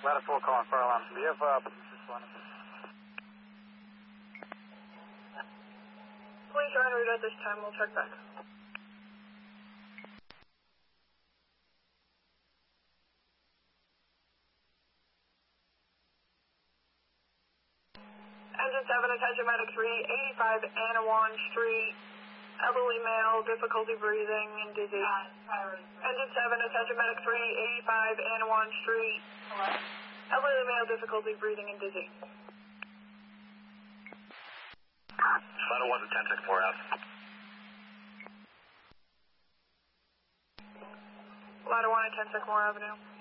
Ladder 4 calling fire alarm. Do you have responding? Police are en route at this time. We'll check back. Engine 7, attention medic 3, 85 Anawan Street. Elderly male, difficulty breathing and dizzy. Engine 7, attention medic 3, 85 Anawan Street. Elderly male, difficulty breathing and dizzy. Ladder 1 to 1064 out. Ladder 1 at 10 Sycamore Avenue.